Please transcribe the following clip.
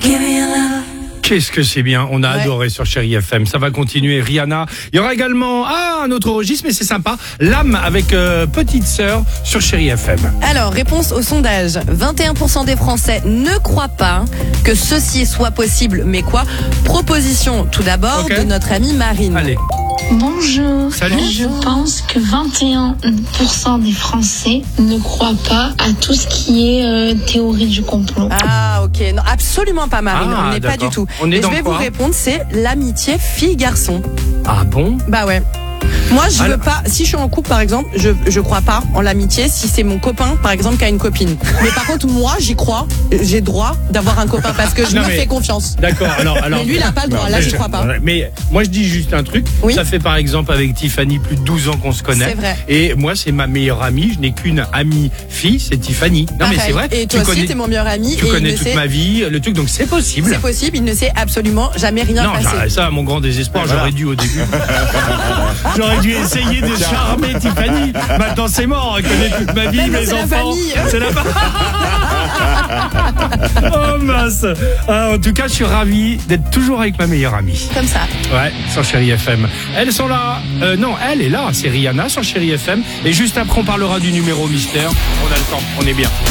Qu'est-ce que c'est bien, on a adoré sur Chérie FM, ça va continuer. Rihanna, il y aura également un autre registre, mais c'est sympa, L'âme avec Petite Sœur sur Chérie FM. Alors, réponse au sondage, 21% des Français ne croient pas que ceci soit possible, mais quoi? Proposition tout d'abord de notre amie Marine. Allez. Bonjour. Salut. Je pense que 21% des Français ne croient pas à tout ce qui est théorie du complot. Ah ok, non, absolument pas Marine, Ah, on n'est pas d'accord. du tout. On est Et dans je vais quoi vous répondre, c'est l'amitié fille-garçon. Ah bon? Bah ouais. Moi, je Alors- veux pas. Si je suis en couple, par exemple, je crois pas en l'amitié. Si c'est mon copain, par exemple, qui a une copine. Mais par contre, moi, j'y crois. J'ai droit d'avoir un copain parce que je Non, me mais- fais confiance. D'accord, alors... Mais lui, il a pas le droit. Là, j'y crois pas. Mais moi, je dis juste un truc. Oui. Ça fait par exemple avec Tiffany plus de 12 ans qu'on se connaît. C'est vrai. Et moi, c'est ma meilleure amie. Je n'ai qu'une amie fille, c'est Tiffany. Non, mais Pareil. c'est vrai. Et toi aussi, t'es mon meilleur ami. Tu et connais il ne toute sait- ma vie, le truc, donc c'est possible. C'est possible. Il ne sait absolument jamais rien Non, passer. ça, à mon grand désespoir, Voilà. j'aurais dû au début. J'aurais dû essayer de charmer Tiffany. Maintenant, c'est mort. Elle connaît toute ma vie, Mais non, mes c'est la enfants. famille. C'est la Oh mince. En tout cas, je suis ravi d'être toujours avec ma meilleure amie. Comme ça. Ouais, sur Chérie FM. Elles sont là. Non, elle est là. C'est Rihanna sur Chérie FM. Et juste après, on parlera du numéro mystère. On a le temps. On est bien.